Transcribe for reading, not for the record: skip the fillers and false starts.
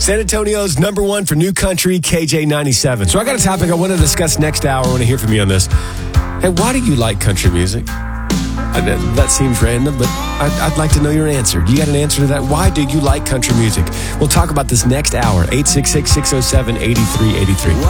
San Antonio's number one for new country, KJ97. So I got a topic I want to discuss next hour. I want to hear from you on this. Hey, why do you like country music? That seems random, but I'd like to know your answer. You got an answer to that? Why do you like country music? We'll talk about this next hour. 866-607-8383.